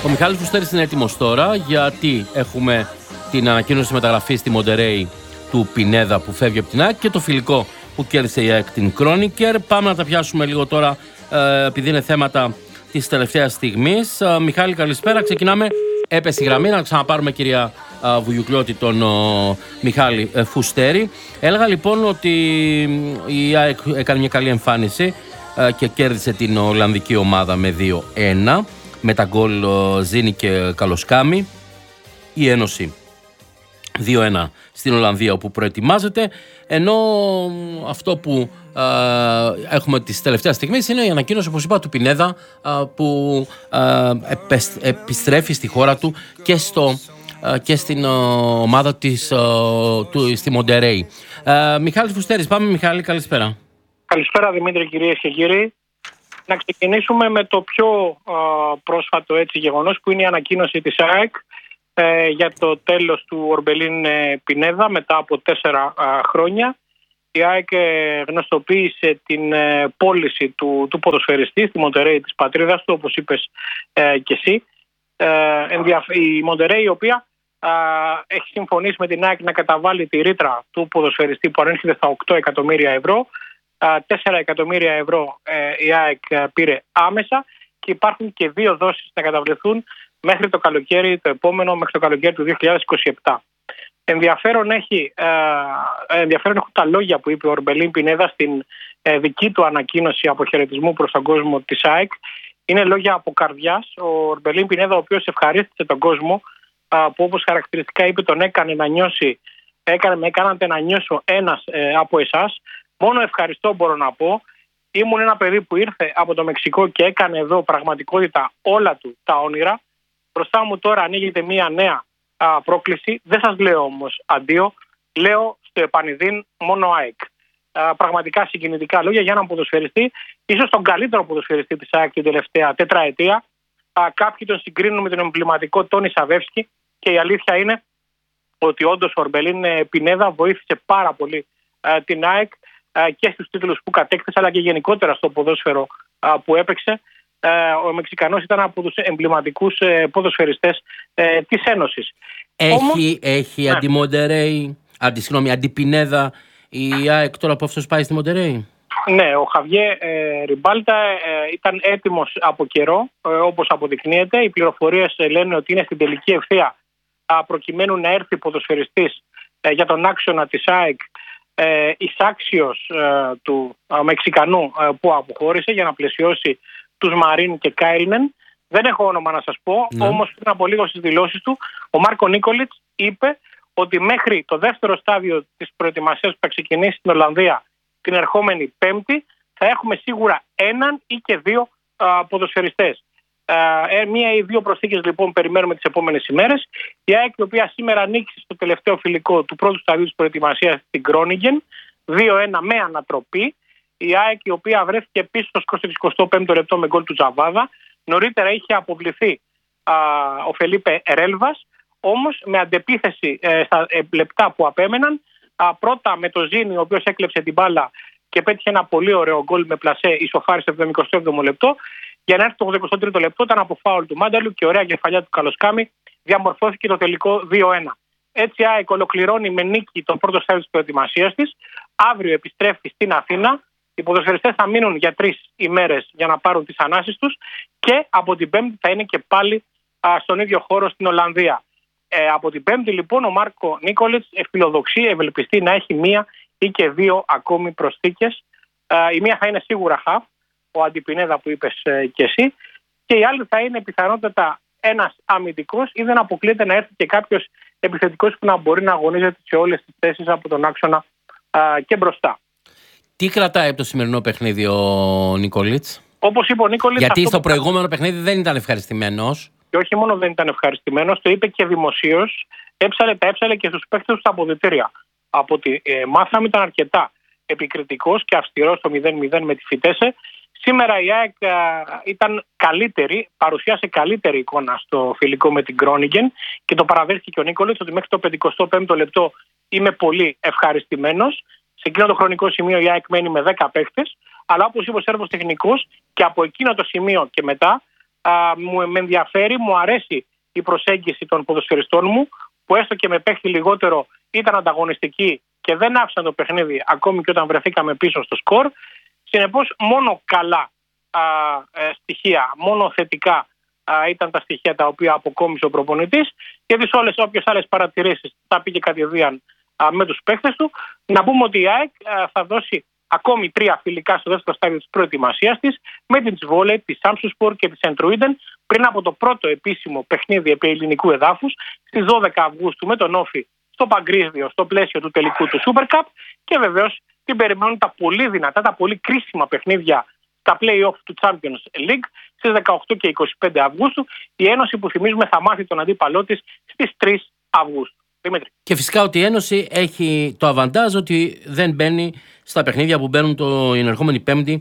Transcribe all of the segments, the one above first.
Ο Μιχάλης Φουστέρης είναι έτοιμος τώρα, γιατί έχουμε την ανακοίνωση μεταγραφής στη Μοντερέι του Πινέδα που φεύγει από την ΑΕΚ και το φιλικό που κέρδισε η ΑΕΚ την Κρόνικερ. Πάμε να τα πιάσουμε λίγο τώρα, επειδή είναι θέματα της τελευταίας στιγμής. Μιχάλη, καλησπέρα. Ξεκινάμε. Έπεσε η γραμμή, να ξαναπάρουμε, κυρία Βουγιουκλιώτη, τον Μιχάλη Φουστέρη. Έλεγα λοιπόν ότι η ΑΕΚ έκανε μια καλή εμφάνιση και κέρδισε την Ολλανδική ομάδα με 2-1 με τα γκολ Ζήνη και Καλοσκάμη. Η Ένωση 2-1 στην Ολλανδία, όπου προετοιμάζεται, ενώ αυτό που έχουμε τις τελευταίες στιγμές είναι η ανακοίνωση, όπως είπα, του Πινέδα, που επιστρέφει στη χώρα του και στην ομάδα της στη Μοντερέι. Μιχάλης Φουστέρης, πάμε. Μιχάλη, καλησπέρα. Καλησπέρα, Δημήτρη, κυρίες και κύριοι. Να ξεκινήσουμε με το πιο πρόσφατο γεγονός, που είναι η ανακοίνωση της ΑΕΚ για το τέλος του Ορμπελίν Πινέδα μετά από 4 χρόνια. Η ΑΕΚ γνωστοποίησε την πώληση του ποδοσφαιριστή στη Μοντερέι της πατρίδας του, όπως είπες και εσύ. Η Μοντερέι, η οποία έχει συμφωνήσει με την ΑΕΚ να καταβάλει τη ρήτρα του ποδοσφαιριστή, που ανέρχεται στα 8 εκατομμύρια ευρώ. 4 εκατομμύρια ευρώ η ΑΕΚ πήρε άμεσα και υπάρχουν και 2 δόσεις να καταβληθούν μέχρι το καλοκαίρι, το επόμενο, μέχρι το καλοκαίρι του 2027. Ενδιαφέρον έχουν τα λόγια που είπε ο Ορμπελίν Πινέδα στην δική του ανακοίνωση αποχαιρετισμού προς τον κόσμο της ΑΕΚ. Είναι λόγια από καρδιάς. Ο Ορμπελίν Πινέδα, ο οποίος ευχαρίστησε τον κόσμο, που όπως χαρακτηριστικά είπε, τον έκανατε να νιώσω ένας από εσάς. Μόνο ευχαριστώ μπορώ να πω. Ήμουν ένα παιδί που ήρθε από το Μεξικό και έκανε εδώ πραγματικότητα όλα του τα όνειρα. Μπροστά μου τώρα ανοίγεται μια νέα πρόκληση. Δεν σας λέω όμως αντίο. Λέω στο επανειδήν μόνο ΑΕΚ. Πραγματικά συγκινητικά λόγια για έναν ποδοσφαιριστή, ίσως τον καλύτερο ποδοσφαιριστή της ΑΕΚ την τελευταία τετραετία. Κάποιοι τον συγκρίνουν με τον εμβληματικό Τόνι Σαβεύσκι και η αλήθεια είναι ότι όντως ο Ορμπελίν Πινέδα βοήθησε πάρα πολύ την ΑΕΚ και στους τίτλους που κατέκτησε, αλλά και γενικότερα στο ποδόσφαιρο που έπαιξε. Ο Μεξικανός ήταν από τους εμβληματικούς ποδοσφαιριστές της Ένωσης. Έχει αντιμοντερέι, αντιπινέδα η ΑΕΚ τώρα που αυτός πάει στη Μοντερέι? Ναι, ο Χαβιέ Ριμπάλτα ήταν έτοιμος από καιρό, όπως αποδεικνύεται. Οι πληροφορίες λένε ότι είναι στην τελική ευθεία προκειμένου να έρθει ποδοσφαιριστής για τον άξονα της ΑΕΚ, εισάξιος του Μεξικανού που αποχώρησε, για να πλαισιώσει τους Μαρίν και Κάιλνεν. Δεν έχω όνομα να σας πω, όμως πριν από λίγο στις δηλώσεις του ο Μάρκο Νίκολιτς είπε ότι μέχρι το δεύτερο στάδιο της προετοιμασίας που θα ξεκινήσει στην Ολλανδία την ερχόμενη Πέμπτη θα έχουμε σίγουρα έναν ή και 2 ποδοσφαιριστές. Μία ή 2 προσθήκες λοιπόν περιμένουμε τις επόμενες ημέρες. Η ΑΕΚ, η οποία σήμερα ανήκει στο τελευταίο φιλικό του πρώτου σταδίου της προετοιμασίας στην Κρόνιγκεν, 2-1 με ανατροπή. Η ΑΕΚ, η οποία βρέθηκε πίσω στο 25ο λεπτό με γκολ του Τζαβάδα. Νωρίτερα είχε αποβληθεί ο Φελίπε Ρέλβας, όμως με αντεπίθεση στα λεπτά που απέμεναν. Πρώτα με το Ζήνη, ο οποίος έκλεψε την μπάλα και πέτυχε ένα πολύ ωραίο γκολ με πλασέ, ισοφάρισε το 27ο λεπτό. Για να έρθει το 83ο λεπτό, ήταν από φάουλ του Μάνταλου και ωραία κεφαλιά του Καλοσκάμη, διαμορφώθηκε το τελικό 2-1. Έτσι η ΑΕΚ ολοκληρώνει με νίκη το πρώτο στάδιο της προετοιμασίας της. Αύριο επιστρέφει στην Αθήνα. Οι ποδοσφαιριστές θα μείνουν για 3 ημέρες για να πάρουν τις ανάσεις τους και από την Πέμπτη θα είναι και πάλι στον ίδιο χώρο στην Ολλανδία. Από την Πέμπτη λοιπόν ο Μάρκο Νίκολιτς φιλοδοξεί, ευελπιστεί να έχει 1 ή και 2 ακόμη προσθήκες. Η μία θα είναι σίγουρα χαφ, ο αντιπινέδα που είπες και εσύ, και η άλλη θα είναι πιθανότατα ένας αμυντικός, ή δεν αποκλείεται να έρθει και κάποιος επιθετικός που να μπορεί να αγωνίζεται σε όλες τις θέσεις από τον άξονα και μπροστά. Τι κρατάει από το σημερινό παιχνίδι ο Νίκολιτς? Όπως είπε ο Νίκολιτς, γιατί στο προηγούμενο παιχνίδι δεν ήταν ευχαριστημένος. Και όχι μόνο δεν ήταν ευχαριστημένος, το είπε και δημοσίως, τα έψαλε και στους παίκτες του στα αποδυτήρια. Από ό,τι μάθαμε ήταν αρκετά επικριτικός και αυστηρός στο 0-0 με τη Φιτέσε. Σήμερα η ΑΕΚ ήταν καλύτερη, παρουσιάσε καλύτερη εικόνα στο φιλικό με την Κρόνιγκεν και το παραδέχθηκε και ο Νίκολιτς ότι μέχρι το 55ο λεπτό είμαι πολύ ευχαριστημένος. Σε εκείνο το χρονικό σημείο η ΑΕΚ μένει με 10 παίκτες, αλλά όπως είπε ο Σέρβος τεχνικός, και από εκείνο το σημείο και μετά με ενδιαφέρει, μου αρέσει η προσέγγιση των ποδοσφαιριστών μου, που έστω και με παίχτη λιγότερο ήταν ανταγωνιστικοί και δεν άφησαν το παιχνίδι ακόμη και όταν βρεθήκαμε πίσω στο σκορ. Συνεπώς μόνο καλά στοιχεία, μόνο θετικά ήταν τα στοιχεία τα οποία αποκόμισε ο προπονητής, και τις όποιες άλλες παρατηρήσεις θα πήγε κατηδίαν με τους παίχτες του. Να πούμε ότι η ΑΕΚ θα δώσει ακόμη 3 φιλικά στο δεύτερο στάδιο της προετοιμασίας της, με την Τσβόλε, τη Σάμσουσπορ και τη Σεντρούιντεν, πριν από το πρώτο επίσημο παιχνίδι επί ελληνικού εδάφους στις 12 Αυγούστου με τον Όφη στο Παγκρίσδιο, στο πλαίσιο του τελικού του Super Cup, και βεβαίως την περιμένουν τα πολύ δυνατά, τα πολύ κρίσιμα παιχνίδια στα play-off του Champions League στις 18 και 25 Αυγούστου. Η Ένωση, που θυμίζουμε, θα μάθει τον αντίπαλό της στις 3 Αυγούστου. Δημήτρη. Και φυσικά ότι η Ένωση έχει το αβαντάζ ότι δεν μπαίνει στα παιχνίδια που μπαίνουν την ερχόμενη Πέμπτη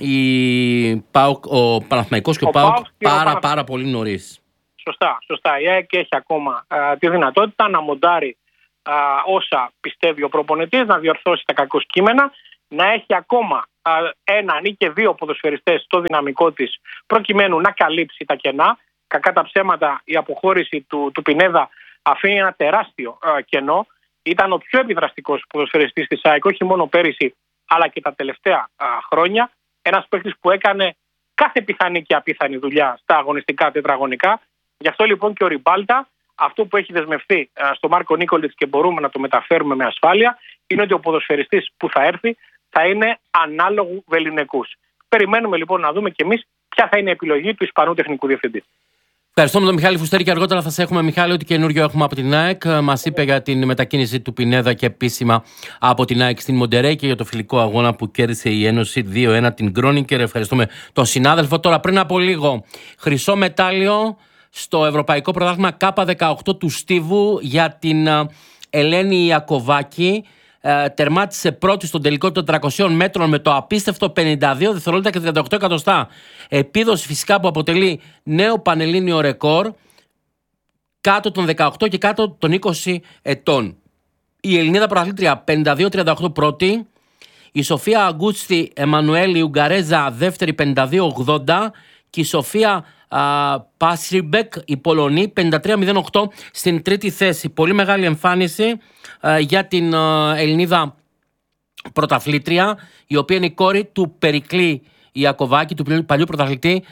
ο Παναθηναϊκός και ο ΠΑΟΚ πάρα πολύ νωρίς. Σωστά. Η ΑΕΚ έχει ακόμα τη δυνατότητα να μοντάρει όσα πιστεύει ο προπονητής, να διορθώσει τα κακό κείμενα, να έχει ακόμα έναν ή και 2 ποδοσφαιριστές στο δυναμικό της, προκειμένου να καλύψει τα κενά. Κακά τα ψέματα, η αποχώρηση του Πινέδα αφήνει ένα τεράστιο κενό. Ήταν ο πιο επιδραστικός ποδοσφαιριστής της ΑΕΚ, όχι μόνο πέρυσι, αλλά και τα τελευταία χρόνια. Ένας παίκτης που έκανε κάθε πιθανή και απίθανη δουλειά στα αγωνιστικά τετραγωνικά. Γι' αυτό λοιπόν και ο Ριμπάλτα, αυτό που έχει δεσμευτεί στο Μάρκο Νίκολιτς και μπορούμε να το μεταφέρουμε με ασφάλεια, είναι ότι ο ποδοσφαιριστής που θα έρθει θα είναι ανάλογου βεληνικούς. Περιμένουμε λοιπόν να δούμε κι εμείς ποια θα είναι η επιλογή του Ισπανού τεχνικού διευθυντή. Ευχαριστούμε τον Μιχάλη Φουστέρη, και αργότερα θα σε έχουμε, Μιχάλη, ό,τι καινούριο έχουμε από την ΑΕΚ. Μας είπε για την μετακίνηση του Πινέδα και επίσημα από την ΑΕΚ στην Μοντερέι και για το φιλικό αγώνα που κέρδισε η Ένωση 2-1 την Κρόνικερ. Ευχαριστούμε τον συνάδελφο. Τώρα, πριν από λίγο, χρυσό μετάλλιο στο Ευρωπαϊκό Πρωτάθλημα K18 του Στίβου για την Ελένη Ιακωβάκη. Τερμάτισε πρώτη στον τελικό των 400 μέτρων με το απίστευτο 52 δευτερόλεπτα και 38 εκατοστά. Επίδοση φυσικά που αποτελεί νέο πανελλήνιο ρεκόρ κάτω των 18 και κάτω των 20 ετών. Η Ελληνίδα πρωταθλήτρια 52-38 πρώτη. Η Σοφία Αγκούστη Εμμανουέλη Ουγγαρέζα δεύτερη 52-80. Και η Σοφία Πάσριμπεκ η Πολωνή 53-08 στην τρίτη θέση. Πολύ μεγάλη εμφάνιση για την Ελληνίδα πρωταθλήτρια, η οποία είναι η κόρη του Περικλή Ιακωβάκη, του παλιού πρωταθλητή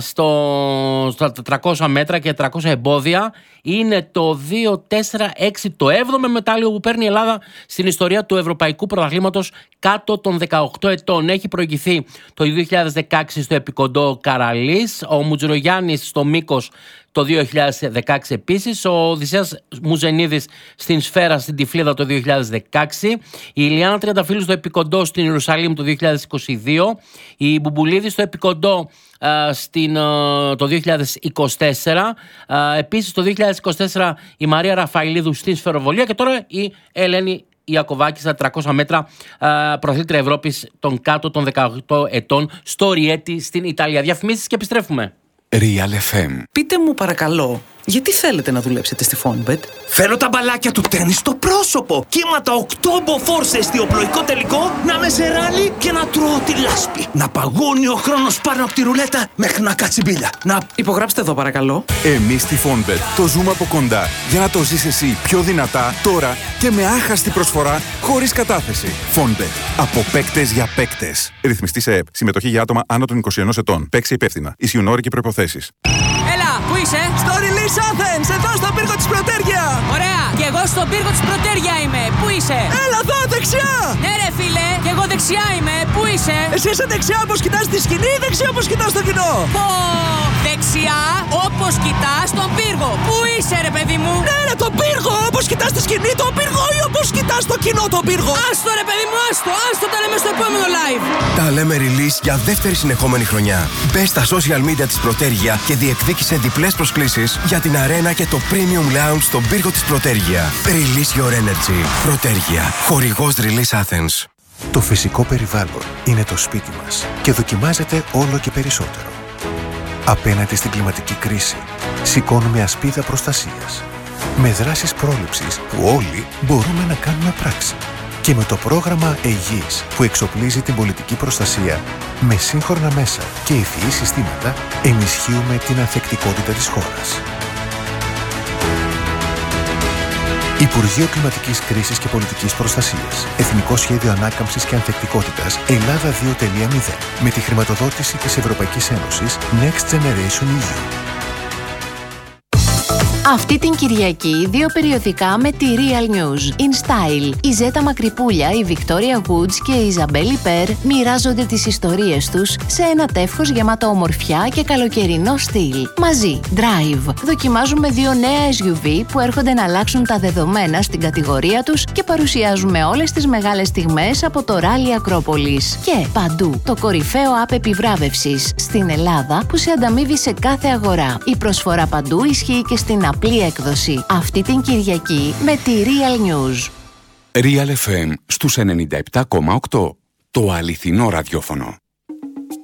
στα 400 μέτρα και 400 εμπόδια. Είναι το 2-4-6, το 7ο μετάλλιο που παίρνει η Ελλάδα στην ιστορία του Ευρωπαϊκού Πρωταθλήματος κάτω των 18 ετών. Έχει προηγηθεί το 2016 στο Επικοντό Καραλής, ο Μουτζουρογιάννης στο Μήκος το 2016 επίσης, ο Οδυσσέας Μουζενίδης στην Σφαίρα στην Τυφλίδα το 2016, η Ηλιάνα Τριανταφύλου στο Επικοντό στην Ιερουσαλήμ το 2022, η Μπουμπουλίδη στο Επικοντό το 2024, επίσης το 2024 η Μαρία Ραφαηλίδου στην Σφαιροβολία, και τώρα η Ελένη Ιακωβάκη στα 300 μέτρα, πρωταθλήτρια Ευρώπης των κάτω των 18 ετών στο Ριέτι στην Ιταλία. Διαφημίσεις και επιστρέφουμε. Real FM. Πείτε μου παρακαλώ, γιατί θέλετε να δουλέψετε στη Fonbet? Θέλω τα μπαλάκια του τέννις στο πρόσωπο. Κύματα 8 μποφόρ σε εστιοπλοϊκό τελικό, να με σε ράλι και να τρώω τη λάσπη. Να παγώνει ο χρόνος πάνω από τη ρουλέτα μέχρι να κάτσει μπίλια. Υπογράψτε εδώ παρακαλώ. Εμείς στη Fonbet το ζούμε από κοντά για να το ζεις εσύ πιο δυνατά τώρα και με άχαστη προσφορά χωρίς κατάθεση. Fonbet. Από παίκτες για παίκτες. Ρυθμιστή σε ΕΕΠ. Συμμετοχή για άτομα άνω των 21 ετών. Παίξε υπεύθυνα. Ισχύουν όροι και προϋποθέσεις. Έλα, πού είσαι? Στο Release Athens, εδώ στον πύργο της Πρωτέρια. Ωραία, και εγώ στον πύργο της Πρωτέρια είμαι. Πού είσαι? Έλα εδώ, δεξιά. Ναι ρε φίλε, και εγώ δεξιά είμαι. Πού είσαι? Εσύ είσαι δεξιά όπως κοιτάς τη σκηνή ή δεξιά όπως κοιτάς το κοινό? Πω, δεξιά όπως κοιτάς τον πύργο. Πού είσαι ρε παιδί μου? Ναι ρε, τον πύργο, όπως κοιτάς τη σκηνή τον πύργο ή όπως κοιτάς το κοινό τον πύργο? Άστο ρε παιδί μου, άστο, τα λέμε στο επόμενο live. Τα λέμε release για δεύτερη συνεχόμενη χρονιά. Μπες στα social media της Πρωτέρια και διεκδίκησε διπλές προσκλήσεις για την αρένα και το Premium Lounge στον πύργο της Πρωτέρια. Release your energy. Πρωτέρια. Χορηγός Release Athens. Το φυσικό περιβάλλον είναι το σπίτι μας και δοκιμάζεται όλο και περισσότερο. Απέναντι στην κλιματική κρίση, σηκώνουμε ασπίδα προστασίας. Με δράσεις πρόληψης που όλοι μπορούμε να κάνουμε πράξη. Και με το πρόγραμμα ΕΓΙΣ που εξοπλίζει την πολιτική προστασία με σύγχρονα μέσα και ευφυή συστήματα, ενισχύουμε την ανθεκτικότητα της χώρας. Υπουργείο Κλιματικής Κρίσης και Πολιτικής Προστασίας. Εθνικό Σχέδιο Ανάκαμψης και Ανθεκτικότητας Ελλάδα 2.0 με τη χρηματοδότηση της Ευρωπαϊκής Ένωσης Next Generation EU. Αυτή την Κυριακή 2 περιοδικά με τη Real News. In Style. Η Ζέτα Μακρυπούλια, η Victoria Woods και η Ιζαμπέλ Υπέρ μοιράζονται τις ιστορίες τους σε ένα τεύχος γεμάτο ομορφιά και καλοκαιρινό στυλ. Μαζί, Drive. Δοκιμάζουμε 2 νέα SUV που έρχονται να αλλάξουν τα δεδομένα στην κατηγορία τους και παρουσιάζουμε όλες τις μεγάλες στιγμές από το Rally Ακρόπολης. Και Παντού, το κορυφαίο app επιβράβευσης στην Ελλάδα που σε ανταμείβει σε κάθε αγορά. Η προσφορά Παντού ισχύει και στην απλή έκδοση. Αυτή την Κυριακή με τη Real News. Real FM στους 97,8. Το αληθινό ραδιόφωνο.